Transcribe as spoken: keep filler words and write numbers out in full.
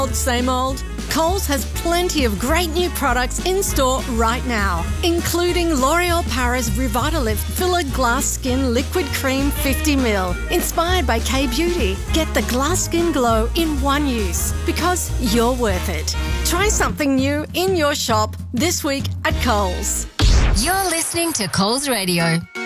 old, same old? Coles has plenty of great new products in store right now, including L'Oreal Paris Revitalift Filled Glass Skin Liquid Cream fifty milliliters, inspired by K-Beauty. Get the glass skin glow in one use, because you're worth it. Try something new in your shop this week at Coles. You're listening to Coles Radio.